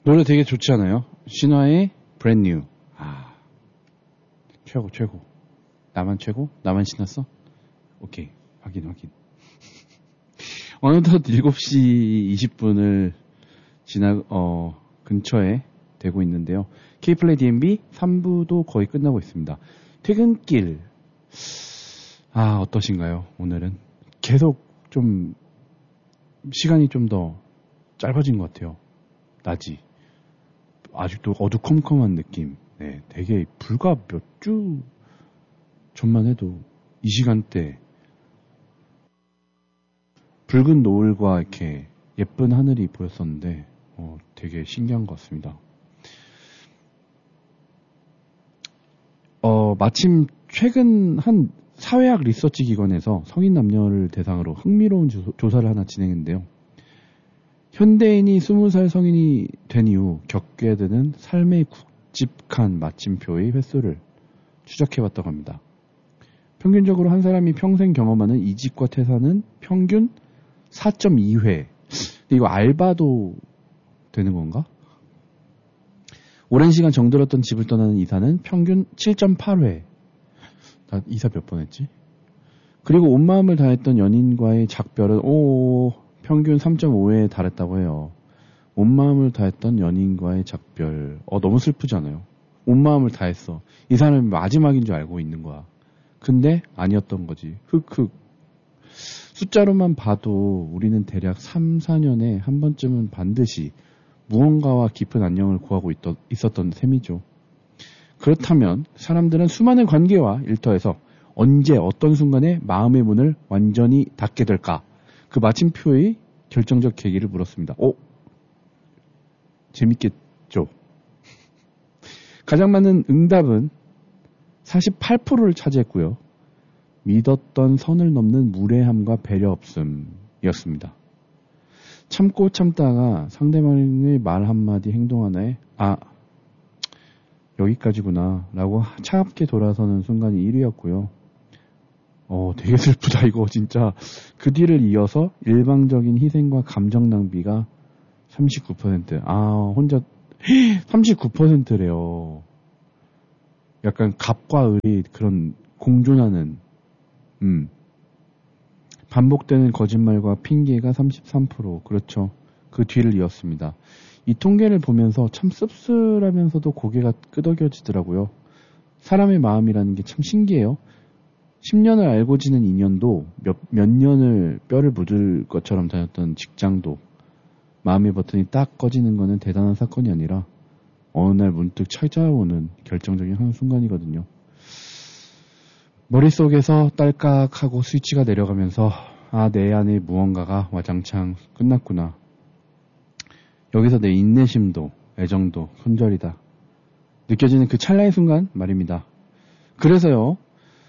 노래 되게 좋지 않아요? 신화의 Brand New. 아, 최고. 나만 최고? 나만 신났어? 오케이. 확인. 어느덧 7시 20분을 근처에 되고 있는데요. K플레이 DMB 3부도 거의 끝나고 있습니다. 퇴근길. 어떠신가요? 오늘은 계속 좀 시간이 좀 더 짧아진 것 같아요. 낮이. 아직도 어두컴컴한 느낌. 네, 되게 불과 몇 주 전만 해도 이 시간대 붉은 노을과 이렇게 예쁜 하늘이 보였었는데 되게 신기한 것 같습니다. 마침 최근 한 사회학 리서치 기관에서 성인 남녀를 대상으로 흥미로운 조사를 하나 진행했는데요. 현대인이 20살 성인이 된 이후 겪게 되는 삶의 굵직한 마침표의 횟수를 추적해봤다고 합니다. 평균적으로 한 사람이 평생 경험하는 이직과 퇴사는 평균 4.2회. 근데 이거 알바도 되는 건가? 오랜 시간 정들었던 집을 떠나는 이사는 평균 7.8회. 나 이사 몇 번 했지? 그리고 온 마음을 다했던 연인과의 작별은 평균 3.5회에 달했다고 해요. 온 마음을 다했던 연인과의 작별. 너무 슬프지 않아요? 온 마음을 다했어. 이 사람이 마지막인 줄 알고 있는 거야. 근데 아니었던 거지. 흑흑. 숫자로만 봐도 우리는 대략 3, 4년에 한 번쯤은 반드시 무언가와 깊은 안녕을 구하고 있었던 셈이죠. 그렇다면 사람들은 수많은 관계와 일터에서 언제 어떤 순간에 마음의 문을 완전히 닫게 될까? 그 마침표의 결정적 계기를 물었습니다. 재밌겠죠? 가장 많은 응답은 48%를 차지했고요. 믿었던 선을 넘는 무례함과 배려 없음이었습니다. 참고 참다가 상대방의 말 한마디 행동 하나에 여기까지구나 라고 차갑게 돌아서는 순간이 1위였고요. 되게 슬프다 이거 진짜. 그 뒤를 이어서 일방적인 희생과 감정 낭비가 39%. 혼자 39%래요. 약간 갑과 을이 그런 공존하는 반복되는 거짓말과 핑계가 33%. 그렇죠. 그 뒤를 이었습니다. 이 통계를 보면서 참 씁쓸하면서도 고개가 끄덕여지더라고요. 사람의 마음이라는 게 참 신기해요. 10년을 알고 지낸 인연도 몇 년을 뼈를 묻을 것처럼 다녔던 직장도 마음의 버튼이 딱 꺼지는 거는 대단한 사건이 아니라 어느 날 문득 찾아오는 결정적인 한순간이거든요. 머릿속에서 딸깍하고 스위치가 내려가면서 내 안에 무언가가 와장창 끝났구나. 여기서 내 인내심도 애정도 손절이다. 느껴지는 그 찰나의 순간 말입니다. 그래서요.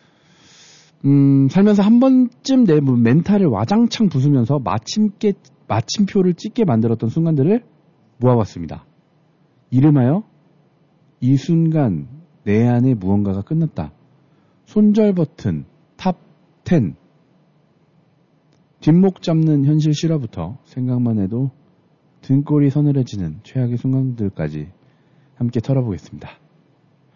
살면서 한 번쯤 내 멘탈을 와장창 부수면서 마침표를 찍게 만들었던 순간들을 모아봤습니다. 이름하여 이 순간 내 안에 무언가가 끝났다. 손절 버튼 탑 10. 뒷목 잡는 현실 실화부터 생각만 해도 등골이 서늘해지는 최악의 순간들까지 함께 털어보겠습니다.